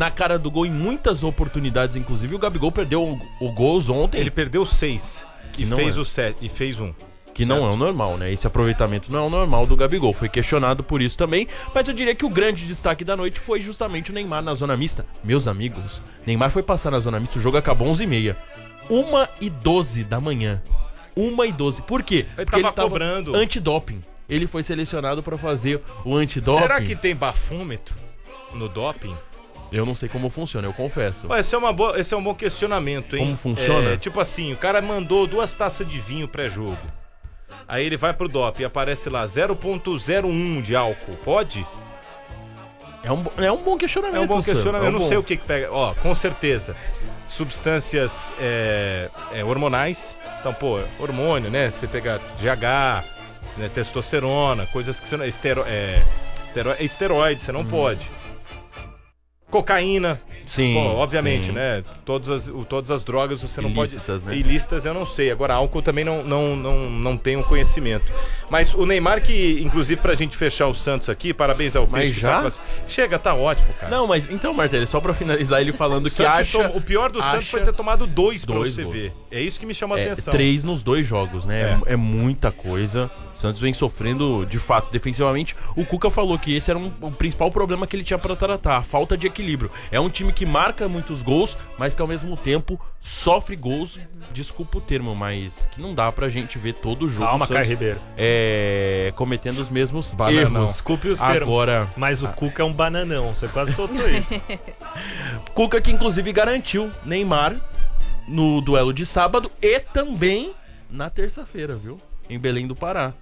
na cara do gol em muitas oportunidades, inclusive o Gabigol perdeu o gols ontem. Ele perdeu 6 Que e não fez é. o 7 e fez 1. Que não é o normal, né? Esse aproveitamento não é o normal do Gabigol. Foi questionado por isso também. Mas eu diria que o grande destaque da noite foi justamente o Neymar na zona mista. Meus amigos, Neymar foi passar na zona mista, o jogo acabou 11h30. 1h12 da manhã. 1h12. Por quê? Porque ele tava cobrando. Antidoping. Ele foi selecionado pra fazer o antidoping. Será que tem bafômetro no doping? Eu não sei como funciona, eu confesso. Ué, esse é um bom questionamento, hein? Como funciona? Tipo assim, o cara mandou 2 taças de vinho pré-jogo. Aí ele vai pro doping e aparece lá 0,01 de álcool. Pode? É um bom questionamento. É um bom questionamento. Eu não bom. sei o que pega. Ó, com certeza. Substâncias hormonais. Então, pô, hormônio, né? Você pegar GH, né? Testosterona, coisas que você não. Esteroide, você não pode. Cocaína. Sim. Bom, obviamente, sim. né? Todas as drogas você não Ilícitas, pode. né? Ilícitas eu não sei. Agora, álcool também não tenho conhecimento. Mas o Neymar, que, inclusive, pra gente fechar o Santos aqui, parabéns ao Mas Peixe. já? Chega, tá ótimo, cara. Não, mas então, Martelli, só pra finalizar ele falando que Santos acha... o pior do Santos acha foi ter tomado 2 pra dois você gols. ver. É isso que me chama a atenção. 3 nos 2 jogos, né? É muita coisa. O Santos vem sofrendo, de fato, defensivamente. O Cuca falou que esse era o principal problema que ele tinha pra tratar, a falta de equilíbrio. É um time que marca muitos gols, mas que ao mesmo tempo sofre gols, desculpa o termo, mas que não dá pra gente ver todo o jogo. Calma, o Santos, Caio Ribeiro. cometendo os mesmos Bananão. erros. Desculpe os termos. Agora, Mas o Cuca é um bananão. Você quase soltou isso. Cuca que inclusive garantiu Neymar no duelo de sábado e também na terça-feira, viu? Em Belém do Pará.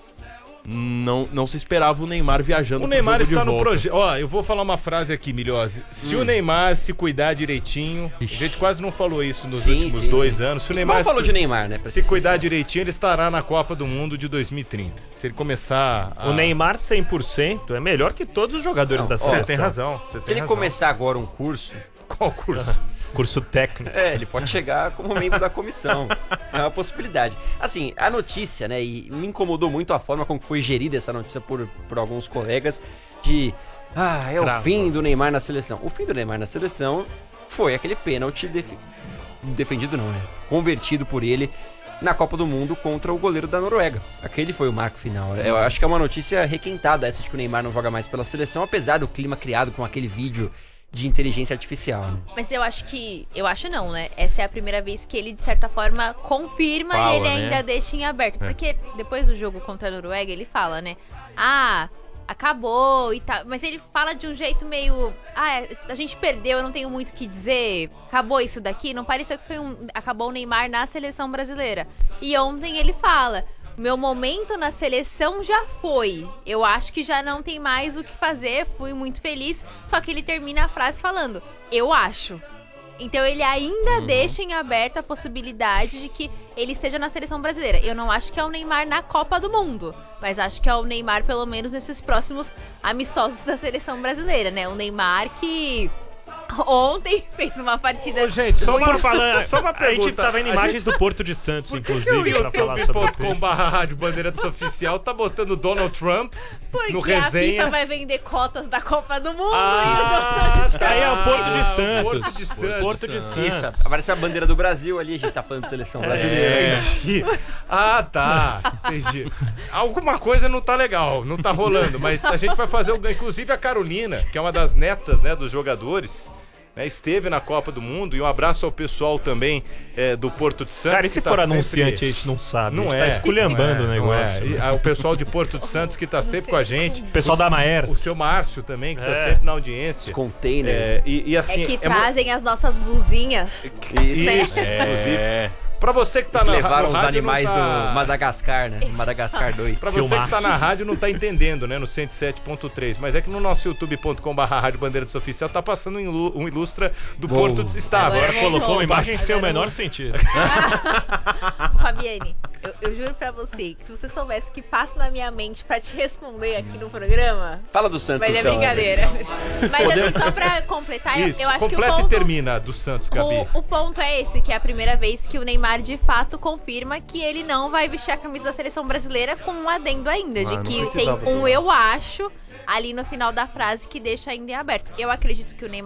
Não se esperava o Neymar viajando. O Neymar pro jogo está de no volta. projeto. Ó, eu vou falar uma frase aqui, Milhose. Se o Neymar se cuidar direitinho, a gente quase não falou isso nos últimos 2 anos. Se o Neymar falou de Neymar, né? se cuidar direitinho, ele estará na Copa do Mundo de 2030. Se ele começar a... O Neymar 100% é melhor que todos os jogadores da Você seleção. tem razão. Se ele começar agora um curso, Qual curso? Curso técnico. ele pode chegar como membro da comissão. É uma possibilidade. Assim, a notícia, né, e me incomodou muito a forma como foi gerida essa notícia por alguns colegas de... é o fim do Neymar na seleção. O fim do Neymar na seleção foi aquele pênalti defendido não, né? Convertido por ele na Copa do Mundo contra o goleiro da Noruega. Aquele foi o marco final. Eu acho que é uma notícia requentada essa de que o Neymar não joga mais pela seleção, apesar do clima criado com aquele vídeo de inteligência artificial, né? Mas eu acho não, né? Essa é a primeira vez que ele, de certa forma, confirma Fala, e ele né? ainda deixa em aberto. Porque depois do jogo contra a Noruega, ele fala, né? Acabou e tal. Mas ele fala de um jeito meio... a gente perdeu, eu não tenho muito o que dizer. Acabou isso daqui. Não pareceu que acabou o Neymar na seleção brasileira. E ontem ele fala... Meu momento na seleção já foi. Eu acho que já não tem mais o que fazer. Fui muito feliz. Só que ele termina a frase falando, eu acho. Então ele ainda deixa em aberto a possibilidade de que ele esteja na seleção brasileira. Eu não acho que é o Neymar na Copa do Mundo. Mas acho que é o Neymar, pelo menos, nesses próximos amistosos da seleção brasileira, né? O Neymar que... ontem fez uma partida... Ô, gente, Só por falar, só uma a gente pergunta. tá vendo imagens do Porto de Santos, Por que inclusive, o pra falar sobre o youtube.com/rádio Bandeirantes Oficial tá botando Donald Trump no Porque a resenha? FIFA vai vender cotas da Copa do Mundo. Aí é o Porto de Santos. Porto de Santos. Porto de Santos. Isso, aparece a bandeira do Brasil ali, a gente tá falando de seleção brasileira. Entendi. Tá. Entendi. Alguma coisa não tá legal, não tá rolando, mas a gente vai fazer, inclusive a Carolina, que é uma das netas, né, dos jogadores, né, esteve na Copa do Mundo, e um abraço ao pessoal também do Porto de Santos. Cara, e se que for tá anunciante, sempre... a gente não sabe. Não a gente é. tá esculhambando o negócio. Não é. E, o pessoal de Porto de Santos que tá sempre com a gente. O pessoal da Maersk. O seu Márcio também, que tá sempre na audiência. Os containers. E assim, É que trazem as nossas blusinhas. Isso, inclusive. Pra você que tá na levaram no os rádio, animais não tá... do Madagascar, né? Madagascar 2. Pra você que tá na rádio não tá entendendo, né? No 107.3. Mas é que no nosso youtube.com/rádio Bandeirantes Oficial tá passando um ilustra do Porto de Estado. Agora Agora colocou uma imagem sem o Agora menor vou- sentido. Fabiane, eu juro pra você que se você soubesse o que passa na minha mente pra te responder aqui no programa... Fala do Santos, Mas é então. brincadeira. Mas assim, só pra completar, Isso, eu acho que o completa ponto... e termina do Santos, Gabi. O ponto é esse, que é a primeira vez que o Neymar de fato confirma que ele não vai vestir a camisa da seleção brasileira, com um adendo ainda, de não que tem precisava um ter. eu acho ali no final da frase que deixa ainda em aberto. Eu acredito que o Neymar